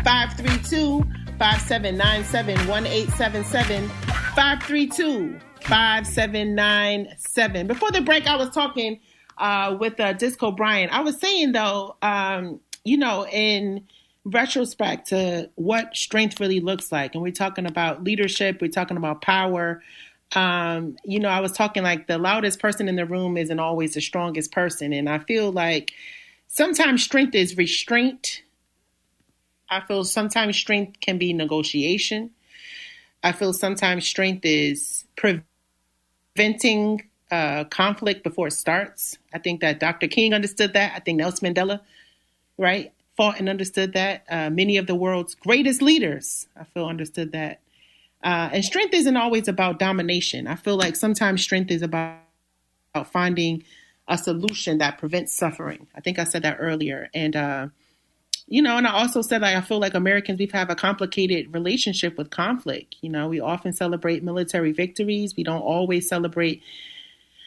532-5797-1877. 532-5797. Before the break, I was talking with Disco Brian. I was saying, though, in retrospect to what strength really looks like, and we're talking about leadership, we're talking about power. I was talking like the loudest person in the room isn't always the strongest person. And I feel like sometimes strength is restraint. I feel sometimes strength can be negotiation. I feel sometimes strength is preventing conflict before it starts. I think that Dr. King understood that. I think Nelson Mandela, right, fought and understood that. Many of the world's greatest leaders, I feel, understood that. And strength isn't always about domination. I feel like sometimes strength is about finding a solution that prevents suffering. I think I said that earlier. And, and I also said, like, I feel like Americans, we've had a complicated relationship with conflict. We often celebrate military victories. We don't always celebrate